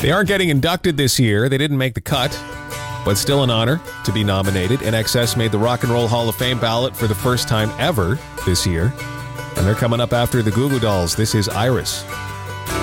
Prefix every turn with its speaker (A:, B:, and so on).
A: They aren't getting inducted this year. They didn't make the cut, but still an honor to be nominated. INXS made the Rock and Roll Hall of Fame ballot for the first time ever this year. And they're coming up after the Goo Goo Dolls. This is Iris.